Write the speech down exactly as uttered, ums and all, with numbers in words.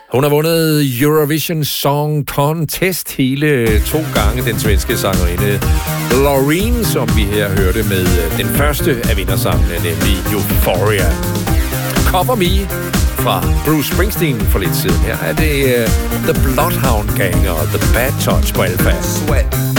Hun har vundet Eurovision Song Contest hele to gange, den svenske sangerinde Loreen, som vi her hørte med den første af vindersangene, nemlig Euphoria. Cover Me fra Bruce Springsteen for lidt siden. Her er det uh, The Bloodhound Gang og The Bad Touch på Alpha.